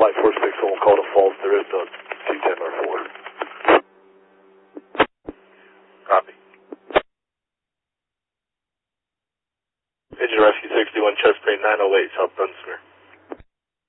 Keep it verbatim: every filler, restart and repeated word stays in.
Flight four six one will call to false. There is no two ten or four. Copy. Pigeon Rescue sixty-one, chest pain nine oh eight, South Dunsmere.